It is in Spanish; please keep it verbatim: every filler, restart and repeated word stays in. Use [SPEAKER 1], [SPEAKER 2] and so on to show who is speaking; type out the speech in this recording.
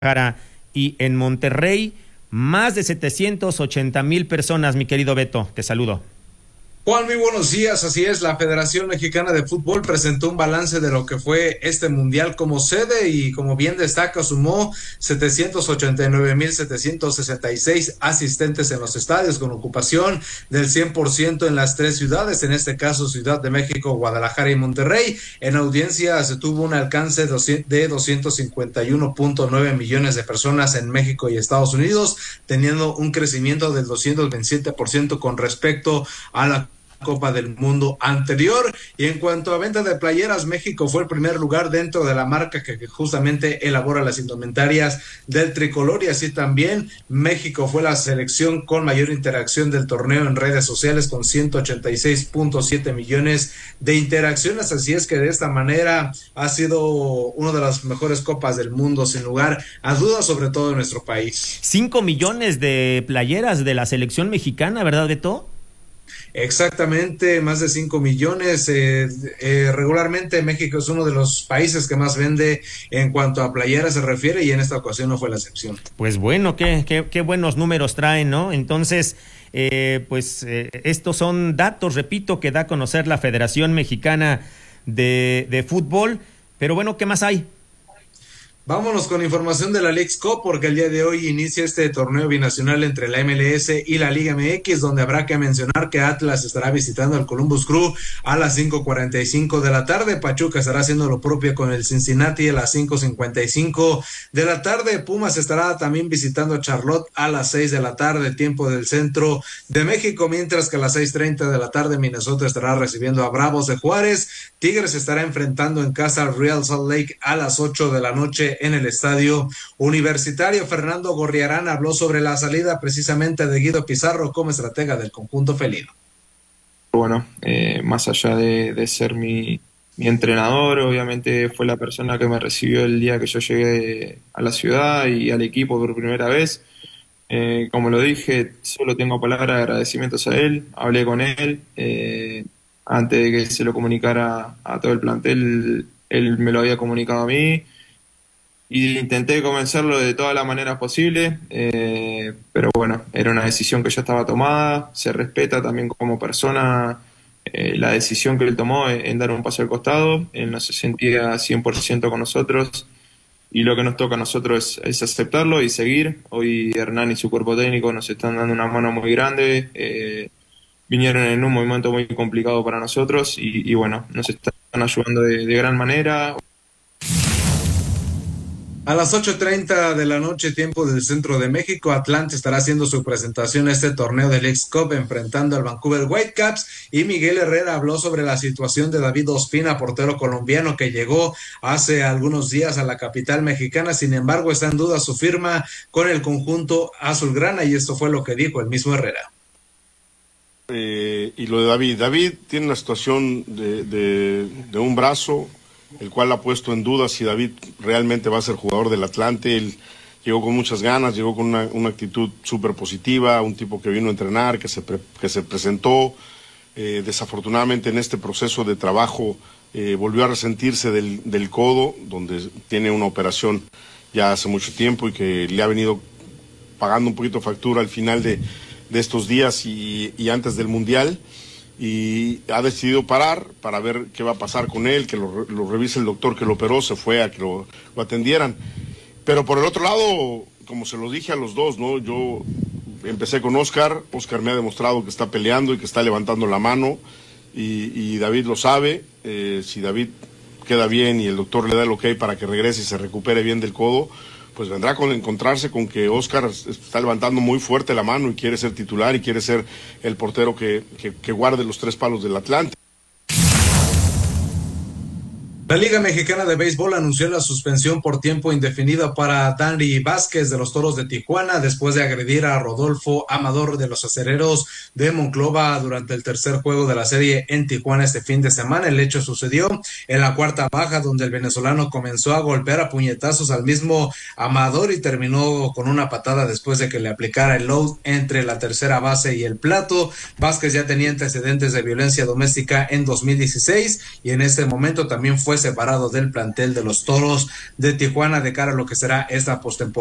[SPEAKER 1] Guadalajara y en Monterrey, más de setecientos ochenta mil personas, mi querido Beto, te saludo.
[SPEAKER 2] Juan, muy buenos días. Así es, la Federación Mexicana de Fútbol presentó un balance de lo que fue este mundial como sede y, como bien destaca, sumó setecientos ochenta y nueve mil setecientos sesenta y seis asistentes en los estadios, con ocupación del cien por ciento en las tres ciudades, en este caso Ciudad de México, Guadalajara y Monterrey. En audiencia se tuvo un alcance de doscientos cincuenta y uno punto nueve millones de personas en México y Estados Unidos, teniendo un crecimiento del doscientos veintisiete por ciento con respecto a la Copa del Mundo anterior. Y en cuanto a venta de playeras, México fue el primer lugar dentro de la marca que justamente elabora las indumentarias del tricolor, y así también México fue la selección con mayor interacción del torneo en redes sociales, con ciento ochenta y seis punto siete millones de interacciones. Así es que de esta manera ha sido una de las mejores copas del mundo, sin lugar a dudas, sobre todo en nuestro país.
[SPEAKER 1] Cinco millones de playeras de la selección mexicana, ¿verdad, Beto?
[SPEAKER 2] Exactamente, más de cinco millones. Eh, eh, regularmente México es uno de los países que más vende en cuanto a playeras se refiere, y en esta ocasión no fue la excepción.
[SPEAKER 1] Pues bueno, qué, qué, qué buenos números traen, ¿no? Entonces, eh, pues eh, estos son datos, repito, que da a conocer la Federación Mexicana de, de Fútbol. Pero bueno, ¿qué más hay?
[SPEAKER 2] Vámonos con información de la Leagues Cup, porque el día de hoy inicia este torneo binacional entre la M L S y la Liga M X, donde habrá que mencionar que Atlas estará visitando al Columbus Crew a las cinco cuarenta y cinco de la tarde. Pachuca estará haciendo lo propio con el Cincinnati a las cinco cincuenta y cinco de la tarde. Pumas estará también visitando a Charlotte a las seis de la tarde, tiempo del centro de México, mientras que a las seis treinta de la tarde Minnesota estará recibiendo a Bravos de Juárez. Tigres estará enfrentando en casa al Real Salt Lake a las ocho de la noche en el Estadio Universitario. Fernando Gorriarán habló sobre la salida precisamente de Guido Pizarro como estratega del conjunto felino.
[SPEAKER 3] Bueno, eh, más allá de, de ser mi, mi entrenador, obviamente fue la persona que me recibió el día que yo llegué a la ciudad y al equipo por primera vez. Eh, como lo dije, solo tengo palabras de agradecimientos a él. Hablé con él eh, antes de que se lo comunicara a todo el plantel. Él me lo había comunicado a mí y intenté convencerlo de todas las maneras posibles, eh, pero bueno, era una decisión que ya estaba tomada. Se respeta también como persona eh, la decisión que él tomó en, en dar un paso al costado. Él no se sentía cien por ciento con nosotros, y lo que nos toca a nosotros es, es aceptarlo y seguir. Hoy Hernán y su cuerpo técnico nos están dando una mano muy grande, eh, vinieron en un momento muy complicado para nosotros y, y bueno, nos están ayudando de, de gran manera.
[SPEAKER 2] A las ocho treinta de la noche, tiempo del centro de México, Atlante estará haciendo su presentación a este torneo de Leagues Cup, enfrentando al Vancouver Whitecaps, y Miguel Herrera habló sobre la situación de David Ospina, portero colombiano que llegó hace algunos días a la capital mexicana. Sin embargo, está en duda su firma con el conjunto azulgrana, y esto fue lo que dijo el mismo Herrera.
[SPEAKER 4] Eh, y lo de David, David tiene una situación de, de, de un brazo, el cual ha puesto en duda si David realmente va a ser jugador del Atlante. Él llegó con muchas ganas, llegó con una, una actitud súper positiva, un tipo que vino a entrenar, que se, pre, que se presentó. Eh, desafortunadamente en este proceso de trabajo eh, volvió a resentirse del, del codo, donde tiene una operación ya hace mucho tiempo y que le ha venido pagando un poquito factura al final de, de estos días y, y antes del Mundial. Y ha decidido parar para ver qué va a pasar con él, que lo, lo revise el doctor que lo operó, se fue a que lo, lo atendieran. Pero por el otro lado, como se lo dije a los dos, ¿no? Yo empecé con Oscar, Oscar me ha demostrado que está peleando y que está levantando la mano, y, y David lo sabe. Eh, si David queda bien y el doctor le da el ok para que regrese y se recupere bien del codo, pues vendrá con encontrarse con que Oscar está levantando muy fuerte la mano y quiere ser titular y quiere ser el portero que, que, que guarde los tres palos del Atlante.
[SPEAKER 2] La Liga Mexicana de Béisbol anunció la suspensión por tiempo indefinido para Dani Vázquez de los Toros de Tijuana después de agredir a Rodolfo Amador de los Acereros de Monclova durante el tercer juego de la serie en Tijuana este fin de semana. El hecho sucedió en la cuarta baja, donde el venezolano comenzó a golpear a puñetazos al mismo Amador y terminó con una patada después de que le aplicara el load entre la tercera base y el plato. Vázquez ya tenía antecedentes de violencia doméstica en dos mil dieciséis y en este momento también fue separado del plantel de los Toros de Tijuana de cara a lo que será esta postemporada.